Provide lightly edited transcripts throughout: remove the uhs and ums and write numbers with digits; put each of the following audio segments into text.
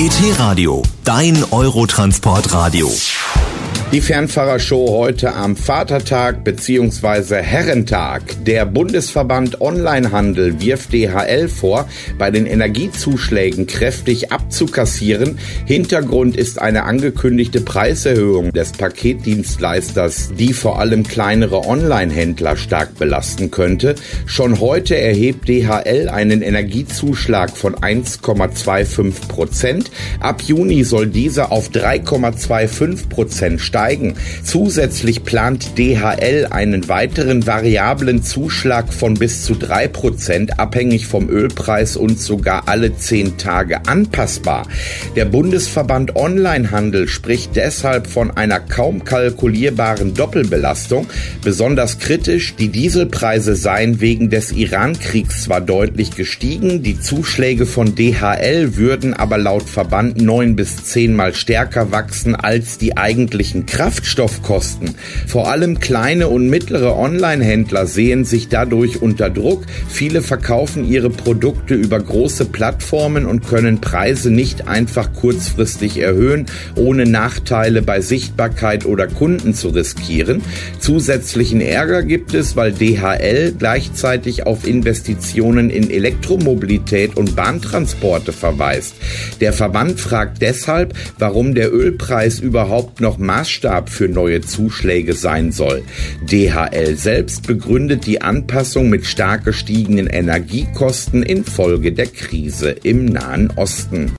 ET-Radio, dein Eurotransportradio. Die Fernfahrershow heute am Vatertag bzw. Herrentag. Der Bundesverband Onlinehandel wirft DHL vor, bei den Energiezuschlägen kräftig abzukassieren. Hintergrund ist eine angekündigte Preiserhöhung des Paketdienstleisters, die vor allem kleinere Onlinehändler stark belasten könnte. Schon heute erhebt DHL einen Energiezuschlag von 1,25%. Ab Juni soll dieser auf 3,25% steigen. Zusätzlich plant DHL einen weiteren variablen Zuschlag von bis zu 3%, abhängig vom Ölpreis und sogar alle 10 Tage anpassbar. Der Bundesverband Onlinehandel spricht deshalb von einer kaum kalkulierbaren Doppelbelastung. Besonders kritisch, die Dieselpreise seien wegen des Iran-Kriegs zwar deutlich gestiegen, die Zuschläge von DHL würden aber laut Verband 9 bis 10 Mal stärker wachsen als die eigentlichen Kraftstoffkosten. Vor allem kleine und mittlere Online-Händler sehen sich dadurch unter Druck. Viele verkaufen ihre Produkte über große Plattformen und können Preise nicht einfach kurzfristig erhöhen, ohne Nachteile bei Sichtbarkeit oder Kunden zu riskieren. Zusätzlichen Ärger gibt es, weil DHL gleichzeitig auf Investitionen in Elektromobilität und Bahntransporte verweist. Der Verband fragt deshalb, warum der Ölpreis überhaupt noch Maßstab für neue Zuschläge sein soll. DHL selbst begründet die Anpassung mit stark gestiegenen Energiekosten infolge der Krise im Nahen Osten.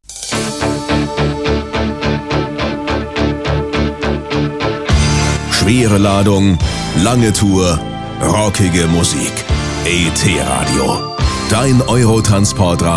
Schwere Ladung, lange Tour, rockige Musik. ET-Radio, dein Eurotransportradio.